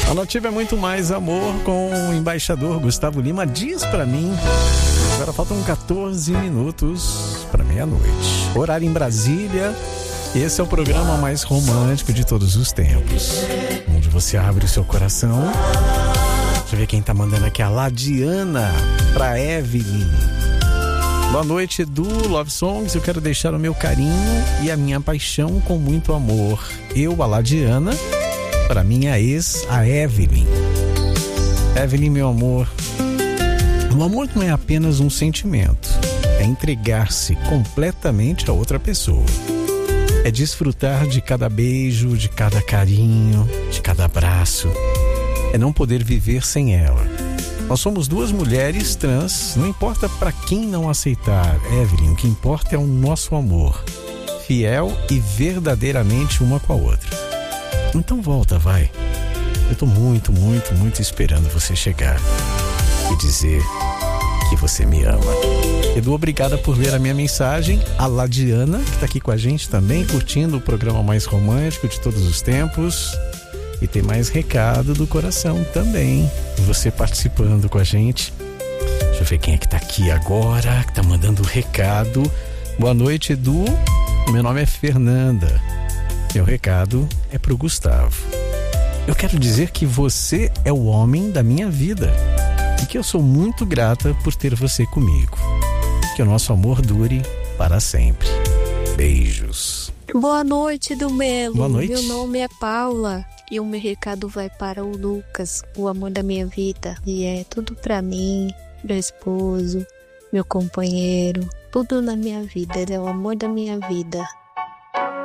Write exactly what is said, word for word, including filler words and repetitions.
A Nativa é muito mais amor com o embaixador Gustavo Lima. Diz pra mim. Agora faltam catorze minutos para meia-noite. Horário em Brasília. Esse é o programa mais romântico de todos os tempos, onde você abre o seu coração. Deixa eu ver quem tá mandando aqui. A Ladiana pra Evelyn. Boa noite, Edu, Love Songs. Eu quero deixar o meu carinho e a minha paixão com muito amor. Eu, a Ladiana, para minha ex, a Evelyn. Evelyn, meu amor. O amor não é apenas um sentimento. É entregar-se completamente a outra pessoa. É desfrutar de cada beijo, de cada carinho, de cada abraço. É não poder viver sem ela. Nós somos duas mulheres trans, não importa para quem não aceitar, Evelyn, o que importa é o nosso amor, fiel e verdadeiramente uma com a outra. Então volta, vai. Eu tô muito, muito, muito esperando você chegar e dizer que você me ama. Edu, obrigada por ler a minha mensagem. A Ladiana, que tá aqui com a gente também, curtindo o programa mais romântico de todos os tempos. E tem mais recado do coração também. Você participando com a gente. Deixa eu ver quem é que tá aqui agora, que tá mandando recado. Boa noite, Edu. Meu nome é Fernanda. Meu recado é pro Gustavo. Eu quero dizer que você é o homem da minha vida. E que eu sou muito grata por ter você comigo. Que o nosso amor dure para sempre. Beijos. Boa noite, do Melo. Boa noite. Meu nome é Paula e o meu recado vai para o Lucas, o amor da minha vida. E é tudo pra mim, meu esposo, meu companheiro, tudo na minha vida. Ele é o amor da minha vida.